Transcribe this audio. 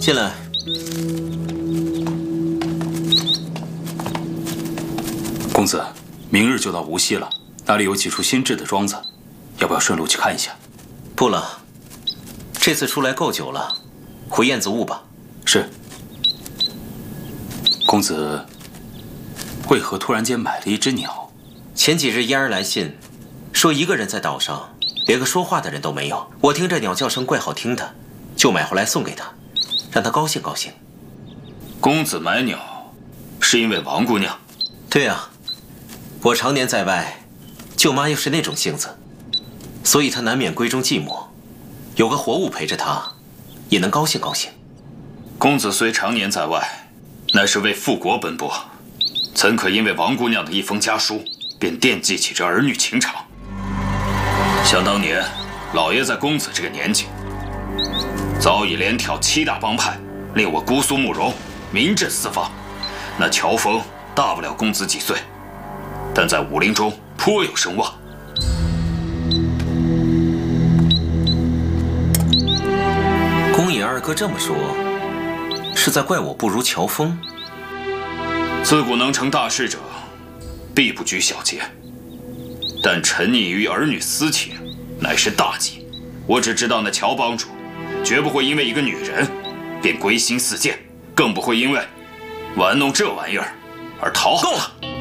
进来。 公子，明日就到无锡了，那里有几处新制的庄子，要不要顺路去看一下？ 不了，这次出来够久了，回燕子坞吧。 是。公子为何突然间买了一只鸟？ 前几日燕儿来信，说一个人在岛上，连个说话的人都没有。我听这鸟叫声怪好听的，就买回来送给他，让他高兴高兴。 公子买鸟，是因为王姑娘？ 对啊，我常年在外，舅妈又是那种性子，所以她难免闺中寂寞，有个活物陪着她，也能高兴高兴。 公子虽常年在外，乃是为复国奔波，怎可因为王姑娘的一封家书，便惦记起这儿女情长？想当年，老爷在公子这个年纪，早已连挑7大帮派，令我姑苏慕容，名震四方。那乔峰大不了公子几岁，但在武林中颇有声望。 公爷二哥这么说，是在怪我不如乔峰？ 自古能成大事者，必不拘小节，但沉溺于儿女私情，乃是大忌。我只知道那乔帮主，绝不会因为一个女人便归心似箭，更不会因为玩弄这玩意儿而讨好。 够了！